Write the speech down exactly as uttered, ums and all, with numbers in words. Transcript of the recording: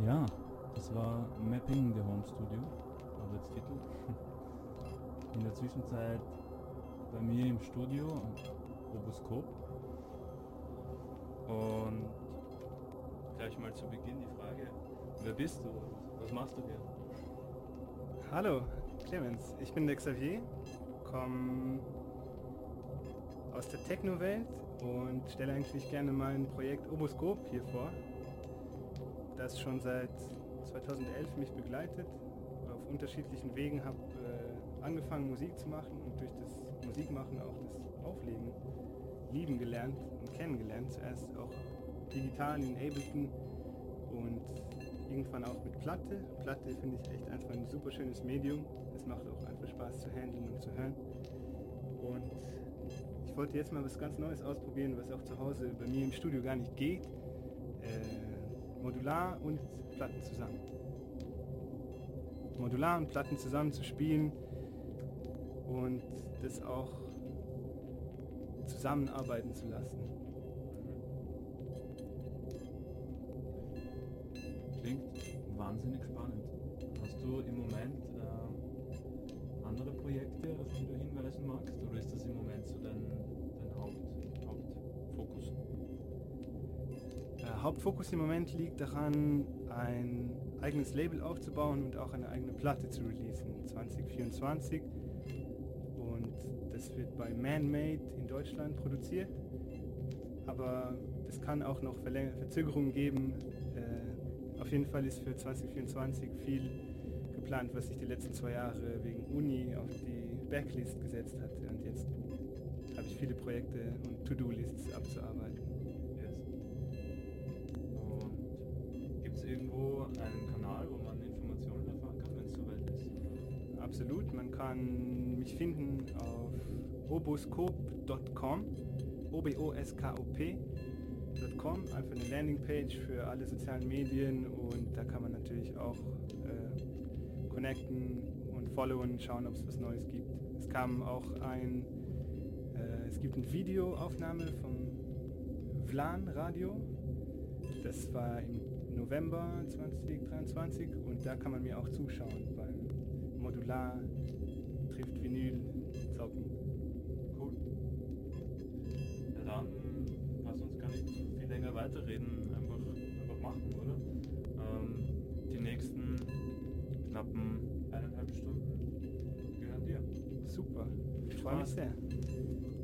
Ja, das war Mapping the Home Studio, also als Titel. In der Zwischenzeit bei mir im Studio, Oboskop. Und gleich mal zu Beginn die Frage, wer bist du und was machst du hier? Hallo, Clemens, ich bin der Xavier, komme aus der Techno-Welt und stelle eigentlich gerne mein Projekt Oboskop hier vor, das schon seit zweitausendelf mich begleitet. Auf unterschiedlichen Wegen habe äh, angefangen Musik zu machen und durch das Musikmachen auch das Auflegen lieben gelernt und kennengelernt. Zuerst auch digital in Ableton und irgendwann auch mit Platte. Platte finde ich echt einfach ein super schönes Medium. Es macht auch einfach Spaß zu handeln und zu hören. Und ich wollte jetzt mal was ganz Neues ausprobieren, was auch zu Hause bei mir im Studio gar nicht geht. Äh, Modular und Platten zusammen. Modular und Platten zusammen zu spielen und das auch zusammenarbeiten zu lassen. Klingt wahnsinnig spannend. Hast du im Moment äh, andere Projekte, auf die du hinweisen magst, oder ist das im Moment so dein, dein Haupt, Hauptfokus? Äh, Hauptfokus im Moment liegt daran, ein eigenes Label aufzubauen und auch eine eigene Platte zu releasen, zwanzig vierundzwanzig. Und das wird bei Man-Made in Deutschland produziert. Aber es kann auch noch Verläng- Verzögerungen geben. Äh, auf jeden Fall ist für zwanzig vierundzwanzig viel geplant, was sich die letzten zwei Jahre wegen Uni auf die Backlist gesetzt hatte. Und jetzt habe ich viele Projekte und To-Do-Lists abzuarbeiten. Yes. Und gibt es irgendwo einen Kanal, wo man Informationen erfahren kann, wenn es soweit ist? Absolut, man kann mich finden auf oboskop punkt com, O B O S K O P punkt com, einfach eine Landingpage für alle sozialen Medien und da kann man natürlich auch äh, connecten und followen, schauen, ob es was Neues gibt. Es kam auch ein, äh, es gibt eine Videoaufnahme vom Vlan Radio, das war im November zwanzig dreiundzwanzig und da kann man mir auch zuschauen beim Modular trifft Vinyl zocken. Cool. Ja, dann lass uns gar nicht viel länger weiterreden, einfach, einfach machen, oder? Ähm, die nächsten knappen eineinhalb Stunden gehören dir. Super, ich freue mich sehr.